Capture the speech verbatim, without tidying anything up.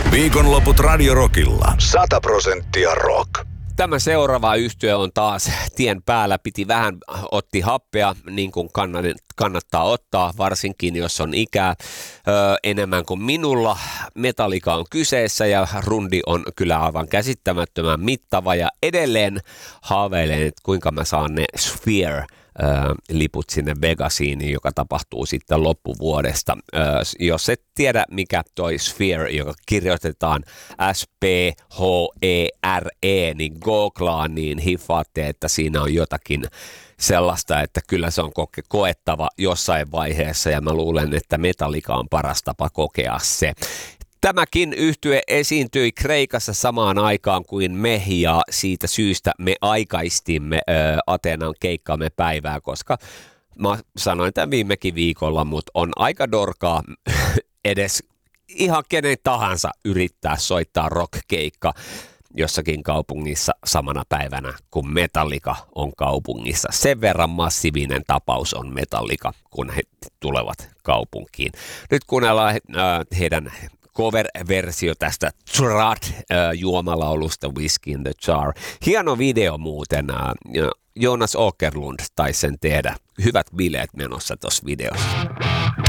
Viikonloput Radio Rockilla. Sata prosenttia rock. Tämä seuraava yhtye on taas tien päällä. Piti vähän, otti happea, niin kuin kannattaa ottaa, varsinkin jos on ikää ö, enemmän kuin minulla. Metallica on kyseessä ja rundi on kyllä aivan käsittämättömän mittava. Ja edelleen haaveilen, että kuinka mä saan ne Sphere liput sinne Vegasiin, joka tapahtuu sitten loppuvuodesta. Jos et tiedä, mikä toi Sphere, joka kirjoitetaan S P H E R E, niin googlaa, niin hiffaatte, että siinä on jotakin sellaista, että kyllä se on koke- koettava jossain vaiheessa, ja mä luulen, että Metallica on paras tapa kokea se. Tämäkin yhtye esiintyi Kreikassa samaan aikaan kuin me, ja siitä syystä me aikaistimme ö, Ateenan keikkaamme päivää, koska mä sanoin tämän viimekin viikolla, mutta on aika dorkaa edes ihan kenen tahansa yrittää soittaa rockkeikka jossakin kaupungissa samana päivänä, kun Metallica on kaupungissa. Sen verran massiivinen tapaus on Metallica, kun he tulevat kaupunkiin. Nyt kuunnellaan äh, heidän cover-versio tästä Trad-juomalaulusta Whiskey in the Jar. Hieno video muuten. Jonas Åkerlund taisi sen tehdä. Hyvät bileet menossa tuossa videossa.